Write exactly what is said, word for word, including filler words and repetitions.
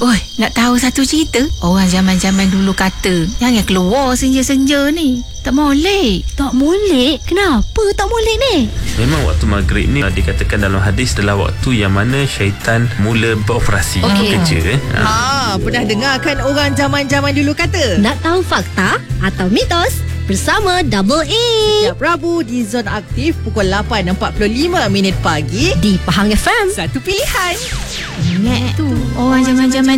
Oi, nak tahu satu cerita? Orang zaman-zaman dulu kata, jangan keluar senja-senja ni. Tak molek. Tak molek? Kenapa tak molek ni? Memang waktu maghrib ni dikatakan dalam hadis adalah waktu yang mana syaitan mula beroperasi Okey. kerja. Eh? Ha. Ha, pernah dengar kan orang zaman-zaman dulu kata? Nak tahu fakta atau mitos? Bersama Double A Setiap Rabu di Zona Aktif pukul lapan empat puluh lima minit pagi di Pahang F M. Satu pilihan. Ingat tu, orang zaman-zaman